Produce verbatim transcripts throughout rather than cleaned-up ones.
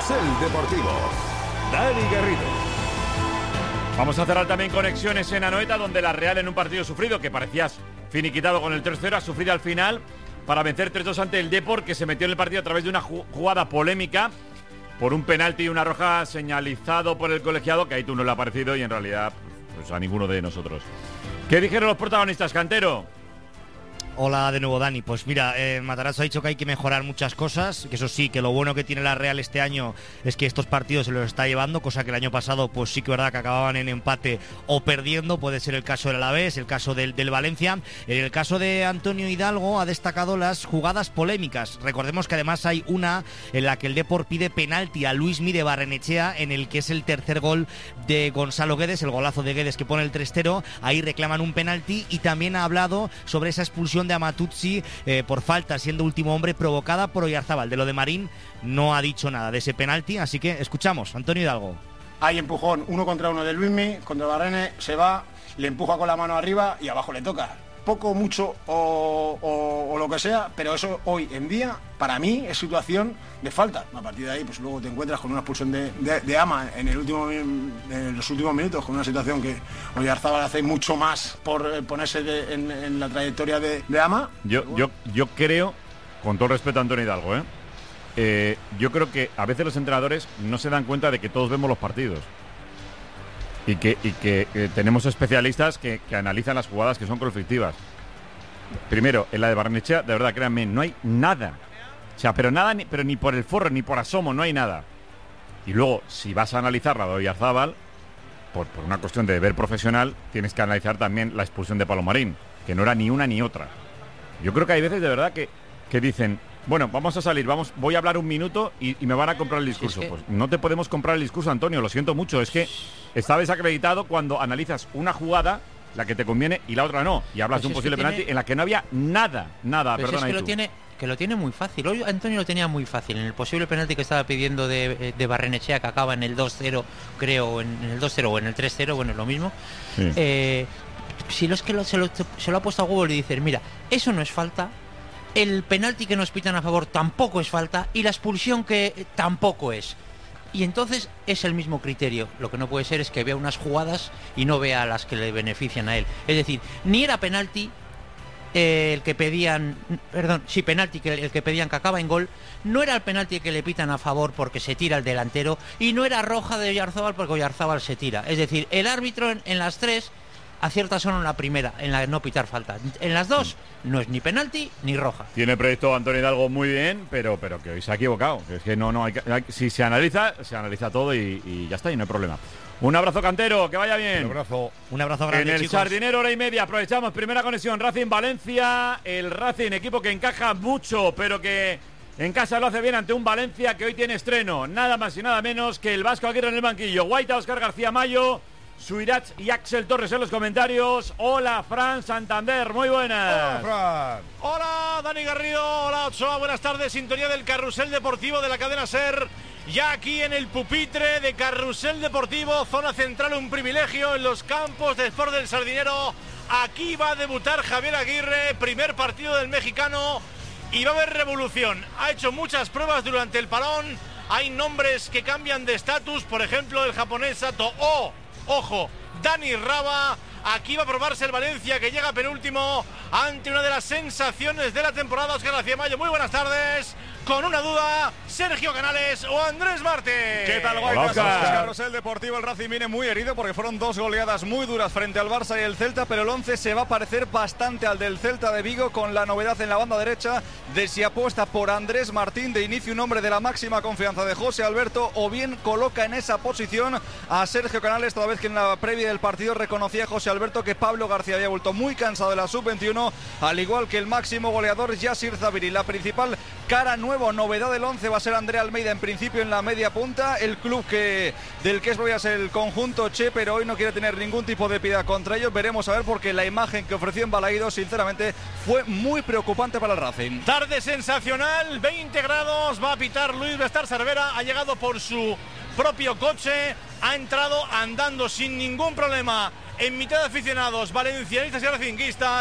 Carrusel Deportivo. Dani Garrido. Vamos a cerrar también conexiones en Anoeta, donde la Real, en un partido sufrido que parecías finiquitado con el tres cero, ha sufrido al final para vencer tres dos ante el Depor, que se metió en el partido a través de una jugada polémica por un penalti y una roja señalizado por el colegiado, que ahí tú no le ha parecido y en realidad pues a ninguno de nosotros. ¿Qué dijeron los protagonistas, Cantero? Hola de nuevo, Dani. Pues mira, eh, Matarazzo ha dicho que hay que mejorar muchas cosas, que eso sí, que lo bueno que tiene la Real este año es que estos partidos se los está llevando, cosa que el año pasado pues sí que verdad que acababan en empate o perdiendo. Puede ser el caso del Alavés, el caso del, del Valencia. En el caso de Antonio Hidalgo ha destacado las jugadas polémicas. Recordemos que además hay una en la que el Depor pide penalti a Luismi de Barrenechea, en el que es el tercer gol de Gonzalo Guedes, el golazo de Guedes que pone el tres cero. Ahí reclaman un penalti y también ha hablado sobre esa expulsión de Amatuzzi eh, por falta, siendo último hombre, provocada por Oyarzábal. De lo de Marín no ha dicho nada de ese penalti, así que escuchamos. Antonio Hidalgo. Hay empujón, uno contra uno de Luismi, contra Barrene, se va, le empuja con la mano arriba y abajo le toca. Poco, mucho o, o, o lo que sea, pero eso hoy en día, para mí, es situación de falta. A partir de ahí, pues luego te encuentras con una expulsión de, de, de Ama en, el último, en los últimos minutos, con una situación que Oyarzábal hace mucho más por ponerse de, en, en la trayectoria de, de Ama. Yo, yo, yo creo, con todo respeto a Antonio Hidalgo, ¿eh? Eh, yo creo que a veces los entrenadores no se dan cuenta de que todos vemos los partidos. Y que, y que eh, tenemos especialistas que, que analizan las jugadas que son conflictivas. Primero, en la de Barrenechea, de verdad, créanme, no hay nada. O sea, pero nada, ni, pero ni por el forro, ni por asomo, no hay nada. Y luego, si vas a analizar la de Oyarzábal, por, por una cuestión de deber profesional, tienes que analizar también la expulsión de Palomarín, que no era ni una ni otra. Yo creo que hay veces, de verdad, que, que dicen... Bueno, vamos a salir, vamos, voy a hablar un minuto y, y me van a comprar el discurso. Sí, es que... Pues no te podemos comprar el discurso, Antonio, lo siento mucho. Es que está desacreditado cuando analizas una jugada, la que te conviene, y la otra no. Y hablas pues de un posible penalti tiene... en la que no había nada, nada, pues perdona. Es que, lo tiene, que lo tiene muy fácil. Hoy Antonio lo tenía muy fácil. En el posible penalti que estaba pidiendo de, de Barrenechea, que acaba en el dos cero, creo, en, en el dos cero o en el tres cero, bueno, es lo mismo. Sí. Eh, si lo es que lo, se, lo, se lo ha puesto a Google y dice, mira, eso no es falta. El penalti que nos pitan a favor tampoco es falta y la expulsión que tampoco es. Y entonces es el mismo criterio. Lo que no puede ser es que vea unas jugadas y no vea las que le benefician a él. Es decir, ni era penalti eh, el que pedían, perdón, sí, penalti que el que pedían que acaba en gol, no era el penalti que le pitan a favor porque se tira el delantero y no era roja de Oyarzábal porque Oyarzábal se tira. Es decir, el árbitro en, en las tres acierta solo en la primera, en la de no pitar falta. En las dos no es ni penalti ni roja. Tiene proyecto Antonio Hidalgo muy bien, pero, pero que hoy se ha equivocado. Que es que no, no hay, hay si se analiza, se analiza todo y, y ya está, y no hay problema. Un abrazo, Cantero, que vaya bien. Un abrazo, un abrazo grande, en el chicos. Sardinero, hora y media, aprovechamos, primera conexión, Racing Valencia, el Racing, equipo que encaja mucho, pero que en casa lo hace bien ante un Valencia que hoy tiene estreno, nada más y nada menos que el Vasco Aguirre en el banquillo. Guaita, Óscar García Mayo, Suirach y Axel Torres en los comentarios. Hola, Fran Santander, muy buenas. Hola, Fran. Hola, Dani Garrido. Hola, Ochoa, buenas tardes. Sintonía del Carrusel Deportivo de la cadena SER. Ya aquí en el pupitre de Carrusel Deportivo, zona central, un privilegio en los campos de Sport del Sardinero. Aquí va a debutar Javier Aguirre, primer partido del mexicano, y va a haber revolución. Ha hecho muchas pruebas durante el parón. Hay nombres que cambian de estatus, por ejemplo, el japonés Sato O. Ojo, Dani Raba. Aquí va a probarse el Valencia, que llega penúltimo ante una de las sensaciones de la temporada. Óscar García Mayo, muy buenas tardes. Con una duda, Sergio Canales o Andrés Martín. ¿Qué tal, Guaytas? Carrusel Deportivo, el Racing viene muy herido porque fueron dos goleadas muy duras frente al Barça y el Celta, pero el once se va a parecer bastante al del Celta de Vigo, con la novedad en la banda derecha de si apuesta por Andrés Martín de inicio, un hombre de la máxima confianza de José Alberto, o bien coloca en esa posición a Sergio Canales, toda vez que en la previa del partido reconocía José Alberto que Pablo García había vuelto muy cansado de la sub veintiuno, al igual que el máximo goleador Yasir Zabiri. La principal cara nueva, novedad del once, va a ser Andrea Almeida en principio en la media punta, el club que del que es voy a ser el conjunto Che, pero hoy no quiere tener ningún tipo de piedad contra ellos. Veremos a ver, porque la imagen que ofreció en Balaído sinceramente fue muy preocupante para el Racing. Tarde sensacional, veinte grados, va a pitar Luis Bestar Cervera, ha llegado por su propio coche, ha entrado andando sin ningún problema en mitad de aficionados valencianistas y racinguistas.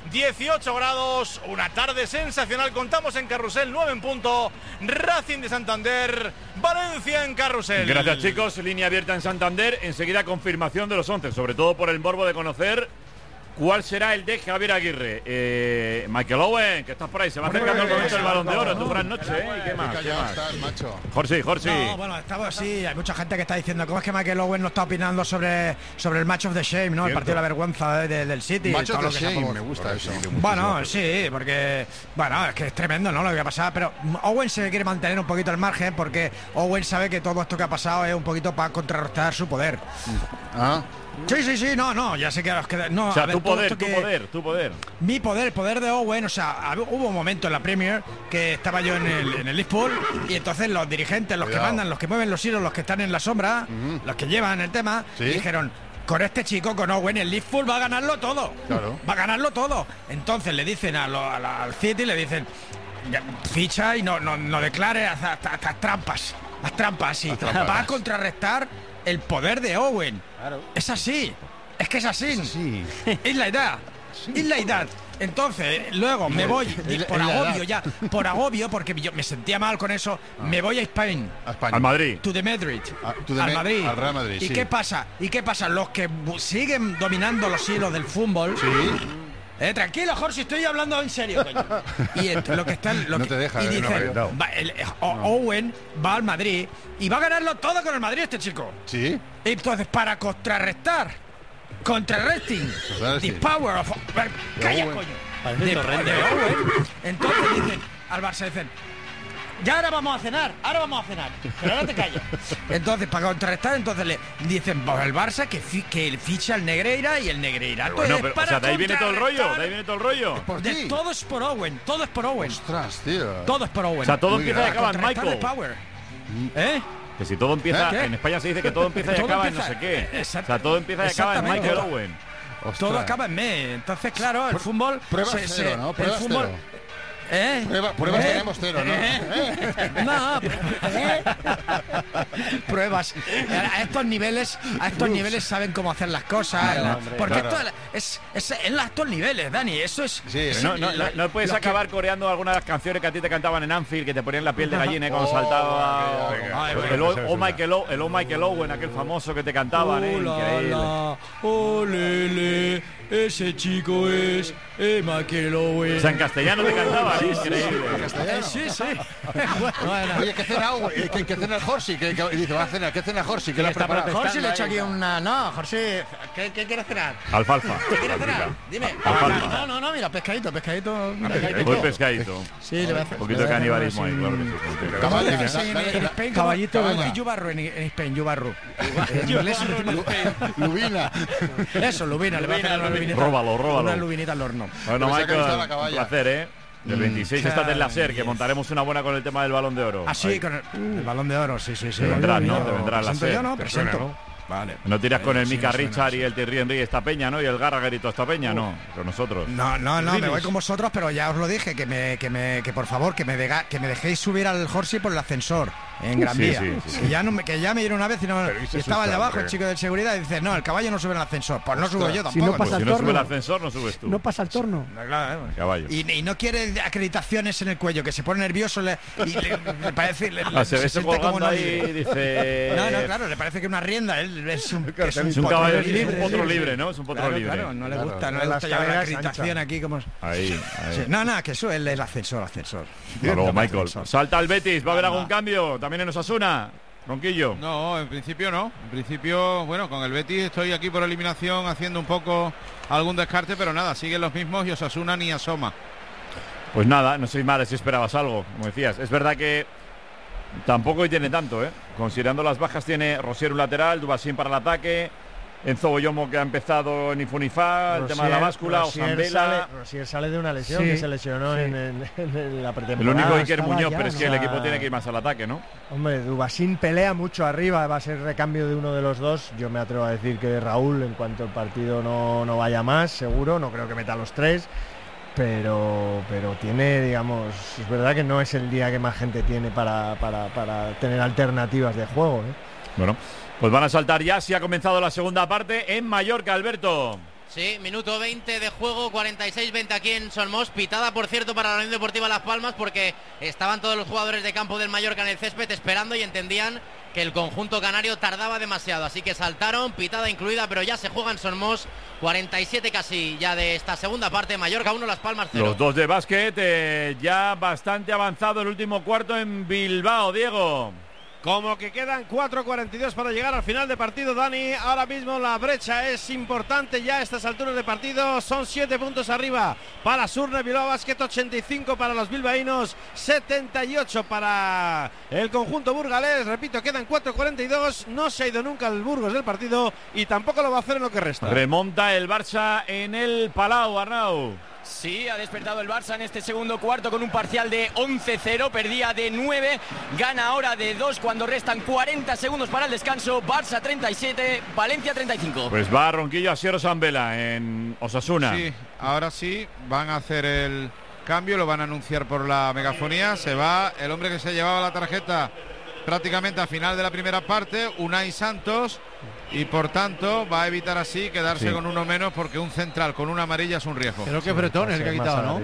dieciocho grados, una tarde sensacional. Contamos en Carrusel, nueve en punto. Racing de Santander, Valencia en Carrusel. Gracias, chicos. Línea abierta en Santander. Enseguida confirmación de los once, sobre todo por el morbo de conocer cuál será el de Javier Aguirre. Eh, Michael Owen, que estás por ahí, se va acercando el momento del Balón de Oro. Tú, buenas noches, ¿eh? ¿Y qué más? ¿Qué más? Estás, macho. Jorge, Jorge. No, bueno, estamos así. Hay mucha gente que está diciendo cómo es que Michael Owen no está opinando sobre, sobre el match of the shame, ¿no? Cierto. El partido de la vergüenza de, de, del City. Match of todo the lo que shame, sea, me gusta eso. Bueno, sí, porque bueno, es que es tremendo, ¿no? Lo que ha pasado, pero Owen se quiere mantener un poquito al margen porque Owen sabe que todo esto que ha pasado es un poquito para contrarrestar su poder. Ah. Sí, sí, sí, no, no, ya sé que los que no, O sea, a ver, tu todo poder, esto tu que- poder, tu poder. Mi poder, el poder de Owen, o sea, hab- hubo un momento en la Premier que estaba yo en el, en el Liverpool y entonces los dirigentes, los Cuidado. que mandan, los que mueven los hilos, los que están en la sombra, los que llevan el tema, Sí. dijeron, con este chico, con Owen, el Liverpool va a ganarlo todo. Claro. Va a ganarlo todo. Entonces le dicen a lo- a la- al City, le dicen, "Ya, ficha y no, no, no declare hasta, hasta- hasta trampas. Las trampas, y trampas. va a contrarrestar el poder de Owen. Es así. Es que es así. Sí. Es la edad. Es la edad. Entonces, luego me voy, Es la- por es la agobio edad. ya, por agobio, porque yo me sentía mal con eso, me voy a Spain, A España. Al Madrid. to the Madrid, Ah, to the al Ma- Madrid. al Real Madrid, ¿Y sí. qué pasa? ¿Y qué pasa? Los que bu- siguen dominando los hilos del fútbol. Sí. Eh, tranquilo, Jorge, estoy hablando en serio, coño. Y ent- lo que están, lo No que- te deja, y eh, no, dicen, no. va, el- eh, O- Owen va al Madrid y va a ganarlo todo con el Madrid este chico. Sí. Entonces, para contrarrestar, contrarresting, Claro, the sí. power of... ¡Calla, Owen. coño! Parece De, torrente. de Owen. Entonces dicen, al Barça dicen, ya ahora vamos a cenar, ahora vamos a cenar, pero ahora te callas. Entonces, para contrarrestar, entonces le dicen, pues el Barça que, fi- que ficha al Negreira y el Negreira. Bueno, pero, o sea, de ahí viene todo el rollo, de ahí viene todo el rollo. Por De, ti. todo es por Owen, todo es por Owen. Ostras, tío. Todo es por Owen. O sea, todo Muy empieza y grave. acaba en Contrarrestar el Michael. power. ¿Eh? Que si todo empieza, ¿Eh? ¿Qué? en España se dice que todo empieza y Todo acaba en no empieza- sé qué. Exacto. O sea, todo empieza y acaba en Exactamente. Michael Owen. Ostras. Todo acaba en me. Entonces, claro, el fútbol. Pruebas se- cero, se- ¿no? el Pruebas fútbol. cero. ¿Eh? Prueba- pruebas ¿Eh? tenemos cero, ¿no? ¿Eh? No, ¿eh? Pruebas. A estos niveles, a estos niveles saben cómo hacer las cosas. Claro, La- porque claro. esto es, es en los estos niveles, Dani. Eso es. Sí, es- No, no, no, no puedes los que- acabar coreando algunas de las canciones que a ti te cantaban en Anfield, que te ponían la piel de gallina cuando Oh, saltaba. venga, venga. Ay, el, bueno, el, pues o, oh Michael O- el Oh Michael Owen, aquel famoso que te cantaban, ¿eh? Oh, la, Increíble. la, oh, le, le, ese chico es eh, Michael Owen. O sea, en castellano te cantaban, ¿eh? Increíble. Eh, sí, sí. Bueno, Oye, ¿qué cena, eh, ¿qué, qué cena el Jorsi? ¿Qué, qué- y dice, va a cenar, ¿qué cena el Jorsi? ¿Qué le has está preparado? Jorge le he hecho aquí una. No, Jorge, ¿qué, qué quieres cenar? Alfalfa. ¿Qué quieres cenar? Dime. Alfalfa. No, no, no, mira, pescadito, pescadito. Muy pescadito. Sí, le voy a hacer. Un poquito de canibalismo ahí, claro que sí. Caballo, En da- Spain, dale, en da- Spain, caballito, como- venga. y Yubarru en, en Spain, Yubarru. En inglés Lubina. eso, lubina, le voy a hacer una lubinita. Róbalo, róbalo. Una lubinita al horno. Bueno, Pues se ha Michael, cansado la un caballa. placer, ¿eh? El veintiséis Mm, estás en la SER, que diez. montaremos una buena con el tema del Balón de Oro. Así, Ahí. con el, el balón de oro, sí, sí, sí. Te vendrás, ¿no? Te Yo vendrás la presento SER. yo, ¿no? Te Presento. suena, ¿no? Vale. No tiras con el Sí, Mika me suena, Richard sí. y el Thierry Henry esta peña, ¿no? Y el Gallagher y toda esta peña, no. Con nosotros. No, no, no, me Rinis. voy con vosotros, pero ya os lo dije, que me, que me, que por favor, que me, dega- que me dejéis subir al Horsi por el ascensor en Gran Sí, Vía. sí, sí, sí. Que ya no me, que ya me dieron una vez y, no, Pero y se y estaba allá asusta, abajo el hombre. chico de seguridad y dice, no, el caballo no sube al ascensor. Pues no subo yo tampoco. Si no Pues pasa si el no sube el torno. ascensor, no subes tú. No pasa el torno. Claro, ¿eh? Caballo. Y, y no quiere acreditaciones en el cuello, que se pone nervioso le, y le, le parece. Le, Ah, se ve eso siente como colgando no ahí libre. y dice... No, no, claro, le parece que una rienda, él es un, es un, Es un potro caballo, es libre. un potro libre, ¿no? Es un potro Claro, libre. claro, no le Claro. gusta, no le Las gusta llevar la caderas acreditación anchas. aquí como. Ahí, ahí. Sí, no, nada, que eso es el ascensor, ascensor. Hasta luego, Michael. Ascensor. Salta al Betis, ¿va a haber algún cambio? También en Osasuna. Ronquillo. No, en principio no. En principio, bueno, con el Betis estoy aquí por eliminación haciendo un poco algún descarte, pero nada, siguen los mismos y Osasuna ni asoma. Pues nada, no soy mal si esperabas algo, como decías. Es verdad que tampoco hoy tiene tanto, ¿eh? Considerando las bajas, tiene Rosier un lateral, Dubasín para el ataque, Enzo Boyomo que ha empezado en Ifunifá, el tema de la báscula, Rosier Osambela. sale, Rosier sale de una lesión Sí, que se lesionó sí. en, en- en la El pretemporada. único Iker Estaba Muñoz, ya, pero es que o el sea, equipo tiene que ir más al ataque, ¿no? Hombre, Dubasín pelea mucho arriba, va a ser recambio de uno de los dos. Yo me atrevo a decir que Raúl, en cuanto el partido no, no vaya más, seguro, no creo que meta a los tres. Pero, pero tiene, digamos, es verdad que no es el día que más gente tiene para, para, para tener alternativas de juego, ¿eh? Bueno, pues van a saltar ya, si ha comenzado la segunda parte en Mallorca, Alberto. Sí, minuto veinte de juego, cuarenta y seis veinte aquí en Solmos. Pitada, por cierto, para la Unión Deportiva Las Palmas, porque estaban todos los jugadores de campo del Mallorca en el césped esperando y entendían que el conjunto canario tardaba demasiado. Así que saltaron, pitada incluida, pero ya se juega en Solmos. cuarenta y siete casi ya de esta segunda parte. Mallorca uno, Las Palmas cero. Los dos de básquet, eh, ya bastante avanzado el último cuarto en Bilbao, Diego. Como que quedan cuatro cuarenta y dos para llegar al final de partido, Dani. Ahora mismo la brecha es importante ya a estas alturas de partido. Son siete puntos arriba para Surne Bilbao Basket, ochenta y cinco para los bilbaínos, setenta y ocho para el conjunto burgalés. Repito, quedan cuatro cuarenta y dos. No se ha ido nunca el Burgos del partido y tampoco lo va a hacer en lo que resta. Remonta el Barça en el Palau, Arnau. Sí, ha despertado el Barça en este segundo cuarto con un parcial de once cero, perdía de nueve, gana ahora de dos cuando restan cuarenta segundos para el descanso. Barça treinta y siete, Valencia treinta y cinco. Pues va Ronquillo a Siero Sambela en Osasuna. Sí, ahora sí, van a hacer el cambio, lo van a anunciar por la megafonía. Se va el hombre que se llevaba la tarjeta prácticamente a final de la primera parte, Unai Santos, y por tanto va a evitar así quedarse sí. con uno menos, porque un central con una amarilla es un riesgo. Creo que Bretón es el que ha quitado, ¿no?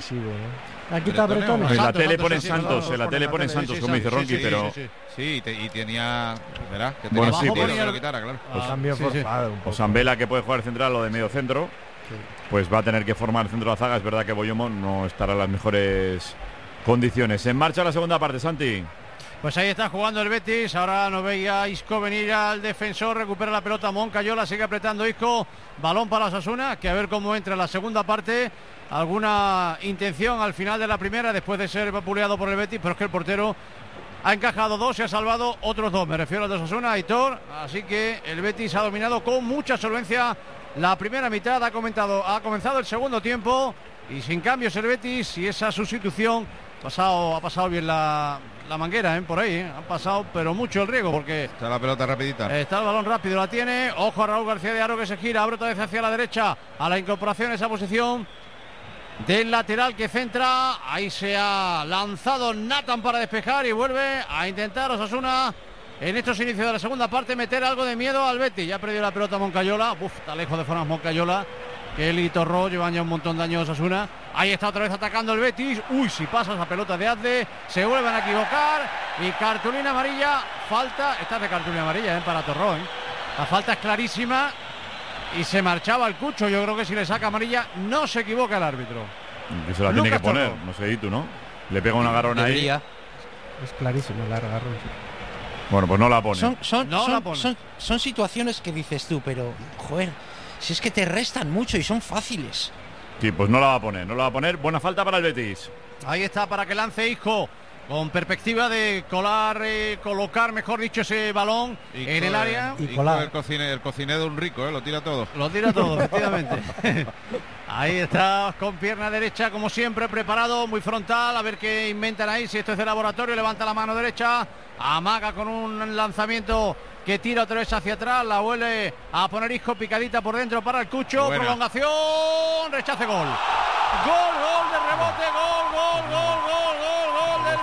Ha quitado Bretón. En la tele pone Santos, en la tele pone Santos, como dice Ronqui, pero... Sí, sí, sí, y tenía... Verás, que tenía bueno, sí, pues, que lo quitara, claro. Pues cambio forzado. O Sambela, que puede jugar central o de medio centro, pues va a tener que formar el centro de la zaga. Es verdad que Boyomo no estará en las mejores condiciones. En marcha la segunda parte, Santi. Pues ahí está jugando el Betis. Ahora no veía Isco venir al defensor. Recupera la pelota Moncayola. Sigue apretando Isco. Balón para Osasuna. Que a ver cómo entra la segunda parte. Alguna intención al final de la primera, después de ser vapuleado por el Betis. Pero es que el portero ha encajado dos y ha salvado otros dos. Me refiero al de Osasuna, Aitor. Así que el Betis ha dominado con mucha solvencia la primera mitad. Ha, comentado, ha comenzado el segundo tiempo. Y sin cambios el Betis. Y esa sustitución pasado, ha pasado bien la... La manguera, ¿eh? Por ahí, ¿eh? Ha pasado, pero mucho el riego, porque... Está la pelota rapidita. Está el balón rápido, la tiene. Ojo a Raúl García de Aro, que se gira, abre otra vez hacia la derecha. A la incorporación, esa posición del lateral que centra. Ahí se ha lanzado Nathan para despejar y vuelve a intentar Osasuna en estos inicios de la segunda parte meter algo de miedo al Betis. Ya ha perdido la pelota Moncayola. Uf, está lejos de Formas Moncayola, que él y Torró llevan ya un montón de años Osasuna. Ahí está otra vez atacando el Betis. Uy, si pasa esa pelota de Azde, se vuelven a equivocar. Y cartulina amarilla, falta. Esta es de cartulina amarilla, ¿eh? Para Torró, ¿eh? La falta es clarísima. Y se marchaba el Cucho. Yo creo que si le saca amarilla, no se equivoca el árbitro. Que se la tiene que poner, no sé, y tú, ¿no? Le pega un agarrón ahí. Es clarísimo el agarrón. Bueno, pues no la pone. Son, son, no son, la pone. son, son situaciones que dices tú, pero, joder, si es que te restan mucho y son fáciles. Sí, pues no la va a poner, no la va a poner. Buena falta para el Betis. Ahí está para que lance Isco, con perspectiva de colar, eh, colocar, mejor dicho, ese balón Isco, en el área. Y colar. El cociné, el cocinero de un rico, ¿eh? Lo tira todo. Lo tira todo, efectivamente. Ahí está, con pierna derecha, como siempre, preparado, muy frontal. A ver qué inventan ahí, si esto es de laboratorio. Levanta la mano derecha, amaga con un lanzamiento que tira otra vez hacia atrás, la vuelve a poner Isco, picadita por dentro para el Cucho. Buena. Prolongación, rechace, gol. Gol, gol de rebote, gol, gol, gol, gol, gol, gol del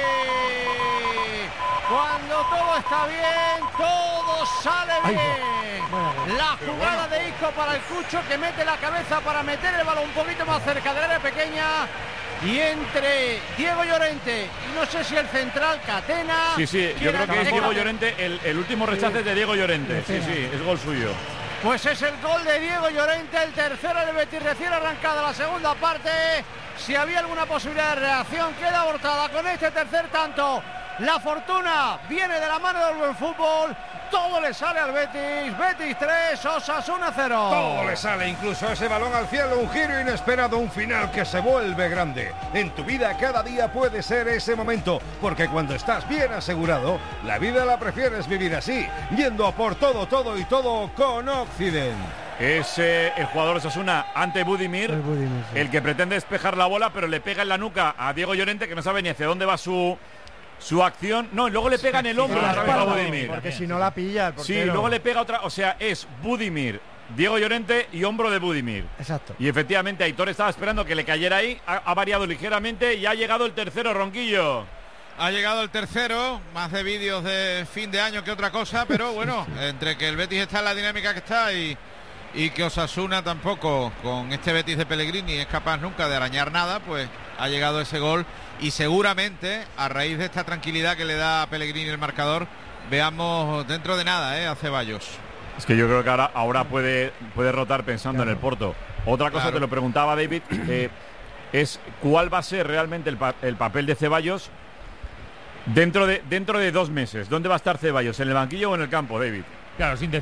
Betis. Cuando todo está bien, todo sale bien. La jugada de Isco para el Cucho, que mete la cabeza para meter el balón un poquito más cerca del área pequeña. Y entre Diego Llorente y no sé si el central Catena. Sí, sí, yo creo que es Diego Llorente. El, el último rechace es de Diego Llorente. Sí, sí, es gol suyo. Pues es el gol de Diego Llorente, el tercero del Betis, recién arrancada la segunda parte. Si había alguna posibilidad de reacción, queda abortada con este tercer tanto. La fortuna viene de la mano del buen fútbol. Todo le sale al Betis. Betis tres, Osasuna cero. Todo le sale, incluso ese balón al cielo. Un giro inesperado, un final que se vuelve grande. En tu vida cada día puede ser ese momento, porque cuando estás bien asegurado, la vida la prefieres vivir así, yendo a por todo, todo y todo con Occident. Es eh, el jugador Osasuna ante Budimir, el, Budimir sí. el que pretende despejar la bola, pero le pega en la nuca a Diego Llorente, que no sabe ni hacia dónde va su... Su acción, no, y luego le pega en el hombro otra vez a Budimir. Porque si no la pilla el portero. Sí, luego le pega otra, o sea, es Budimir, Diego Llorente y hombro de Budimir. Exacto. Y efectivamente Aitor estaba esperando que le cayera ahí, ha, ha variado ligeramente y ha llegado el tercero, Ronquillo. Ha llegado el tercero, más de vídeos de fin de año que otra cosa, pero bueno, entre que el Betis está en la dinámica que está y, y que Osasuna tampoco, con este Betis de Pellegrini, es capaz nunca de arañar nada, pues ha llegado ese gol y seguramente a raíz de esta tranquilidad que le da a Pellegrini el marcador, veamos dentro de nada ¿eh? a Ceballos. Es que yo creo que ahora, ahora puede, puede rotar pensando claro. en el Porto. Otra cosa, claro. te lo preguntaba David, eh, es cuál va a ser realmente el, pa el papel de Ceballos dentro de, dentro de dos meses. ¿Dónde va a estar Ceballos? ¿En el banquillo o en el campo, David? Claro, sin